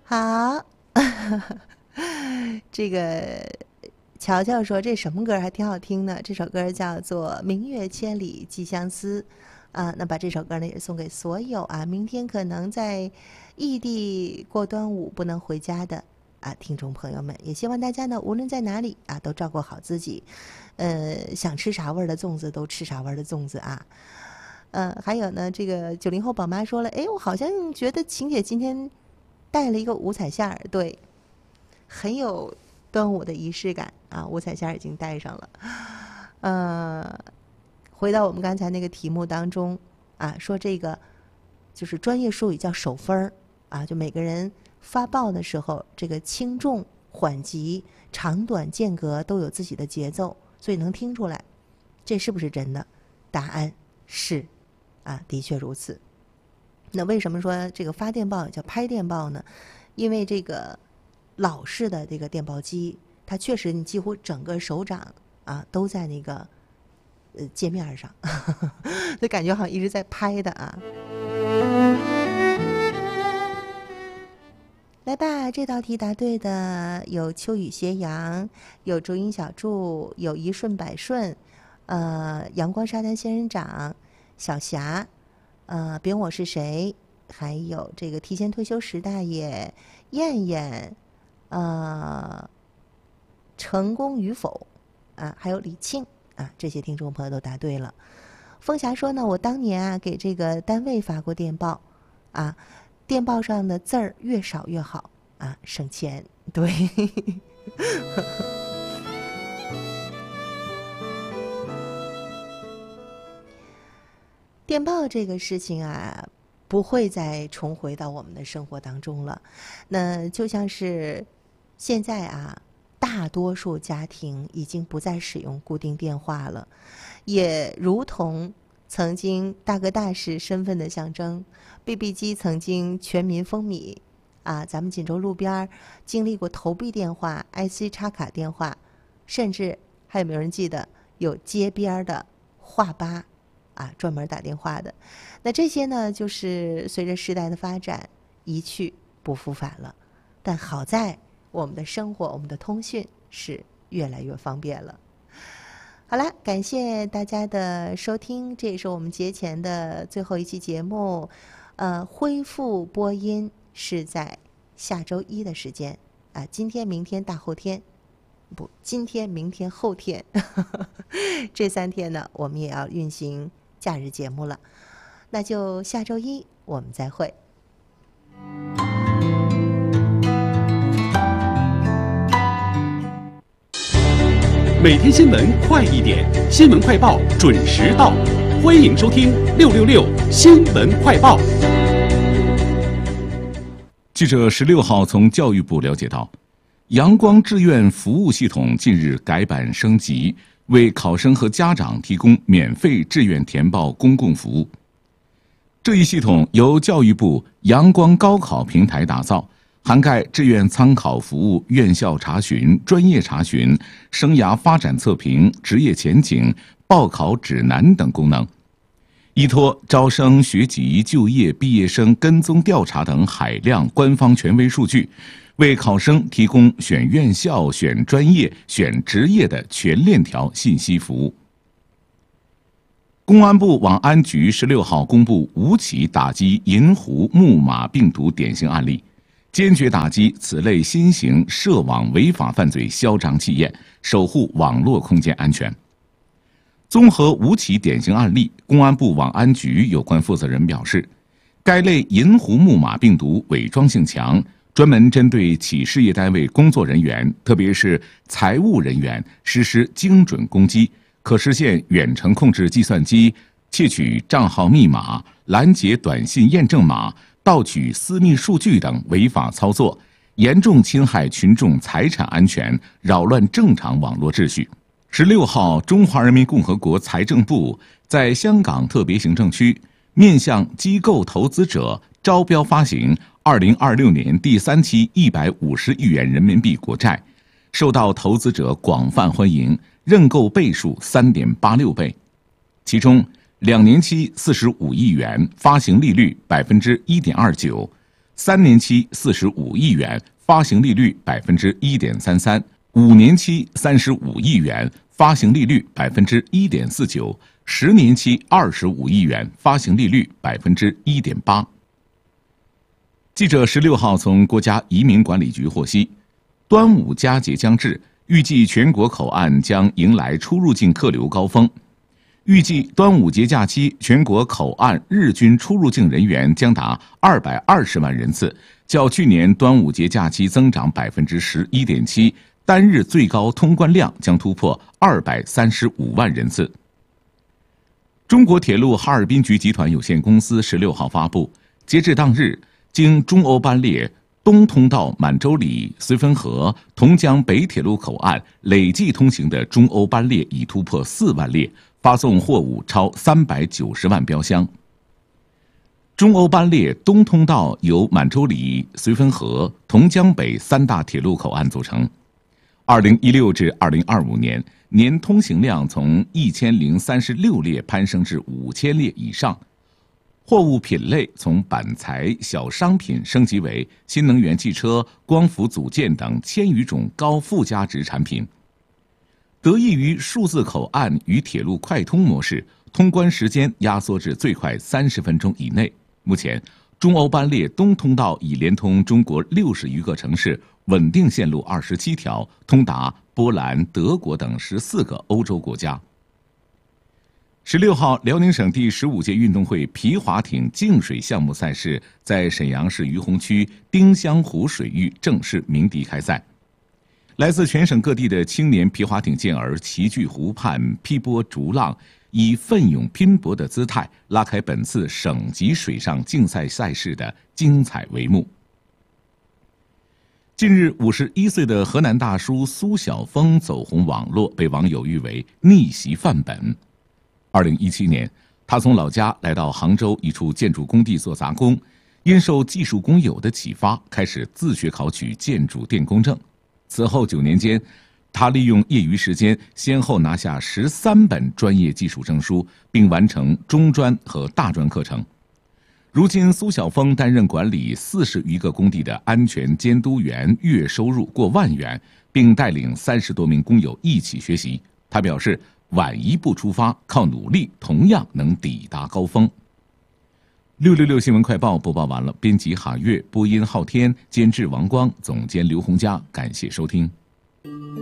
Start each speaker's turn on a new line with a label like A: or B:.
A: 好，这个乔乔说这什么歌还挺好听的，这首歌叫做《明月千里寄相思》啊。那把这首歌呢也送给所有啊，明天可能在异地过端午不能回家的啊听众朋友们，也希望大家呢无论在哪里啊都照顾好自己，想吃啥味儿的粽子都吃啥味儿的粽子啊。还有呢，这个90后宝妈说了，哎，我好像觉得晴姐今天带了一个五彩线儿，对，很有端午的仪式感啊，五彩线儿已经带上了。回到我们刚才那个题目当中啊，说这个就是专业术语叫手分儿啊，就每个人发报的时候，这个轻重缓急、长短间隔都有自己的节奏，所以能听出来，这是不是真的？答案是。啊，的确如此。那为什么说这个发电报也叫拍电报呢？因为这个老式的这个电报机，它确实你几乎整个手掌啊都在那个界面上，就感觉好像一直在拍的啊。来吧，这道题答对的有秋雨斜阳，有烛影小筑，有一顺百顺，阳光沙滩仙人掌。小霞，别问我是谁，还有这个提前退休石大爷，燕燕，成功与否啊，还有李庆啊，这些听众朋友都答对了。凤霞说呢，我当年啊给这个单位发过电报啊，电报上的字儿越少越好啊，省钱。对。电报这个事情啊，不会再重回到我们的生活当中了。那就像是现在啊，大多数家庭已经不再使用固定电话了，也如同曾经大哥大是身份的象征 ，BB 机曾经全民风靡啊，咱们锦州路边经历过投币电话、IC 插卡电话，甚至还有没有人记得有街边的话吧？啊，专门打电话的，那这些呢，就是随着时代的发展一去不复返了。但好在我们的生活、我们的通讯是越来越方便了。好了，感谢大家的收听，这也是我们节前的最后一期节目。恢复播音是在下周一的时间啊，今天、明天、大后天。不，今天、明天、后天这3天呢，我们也要运行假日节目了，那就下周一我们再会。
B: 每天新闻快一点，新闻快报准时到，欢迎收听666新闻快报。
C: 记者16号从教育部了解到，阳光志愿服务系统近日改版升级，为考生和家长提供免费志愿填报公共服务。这一系统由教育部阳光高考平台打造，涵盖志愿参考服务、院校查询、专业查询、生涯发展测评、职业前景、报考指南等功能。依托招生、学籍、就业、毕业生跟踪调查等海量官方权威数据，为考生提供选院校、选专业、选职业的全链条信息服务。公安部网安局16号公布5起打击银狐、木马病毒典型案例，坚决打击此类新型涉网违法犯罪嚣张气焰，守护网络空间安全。综合5起典型案例，公安部网安局有关负责人表示，该类银狐、木马病毒伪装性强，专门针对企事业单位工作人员，特别是财务人员实施精准攻击，可实现远程控制计算机、窃取账号密码、拦截短信验证码、盗取私密数据等违法操作，严重侵害群众财产安全，扰乱正常网络秩序。16号，中华人民共和国财政部在香港特别行政区面向机构投资者招标发行2026年第3期150亿元人民币国债，受到投资者广泛欢迎，认购倍数3.86倍。其中2年期45亿元，发行利率1.29%， 3年期45亿元，发行利率1.33%； 5年期35亿元，发行利率1.49%； 10年期25亿元，发行利率1.8%。记者16号从国家移民管理局获悉，端午佳节将至，预计全国口岸将迎来出入境客流高峰。预计端午节假期全国口岸日均出入境人员将达220万人次，较去年端午节假期增长11.7%，单日最高通关量将突破235万人次。中国铁路哈尔滨局集团有限公司16号发布，截至当日，经中欧班列东通道满洲里、绥芬河、同江北铁路口岸累计通行的中欧班列已突破4万列，发送货物超390万标箱。中欧班列东通道由满洲里、绥芬河、同江北3大铁路口岸组成。2016至2025年，年通行量从1036列攀升至5000列以上。货物品类从板材、小商品升级为新能源汽车、光伏组件等1000余种高附加值产品。得益于数字口岸与铁路快通模式，通关时间压缩至最快30分钟以内。目前，中欧班列东通道已连通中国60余个城市，稳定线路27条，通达波兰、德国等14个欧洲国家。16号，辽宁省第15届运动会皮划艇净水项目赛事在沈阳市于洪区丁香湖水域正式鸣笛开赛。来自全省各地的青年皮划艇健儿齐聚湖畔，劈波逐浪，以奋勇拼搏的姿态拉开本次省级水上竞赛赛事的精彩帷幕。近日，51岁的河南大叔苏晓峰走红网络，被网友誉为逆袭范本。2017年，他从老家来到杭州一处建筑工地做杂工，因受技术工友的启发，开始自学考取建筑电工证。此后9年间，他利用业余时间，先后拿下13本专业技术证书，并完成中专和大专课程。如今，苏晓峰担任管理40余个工地的安全监督员，月收入过万元，并带领30多名工友一起学习。他表示，晚一步出发，靠努力同样能抵达高峰。666新闻快报播报完了，编辑哈月，播音昊天，监制王光，总监刘洪佳，感谢收听。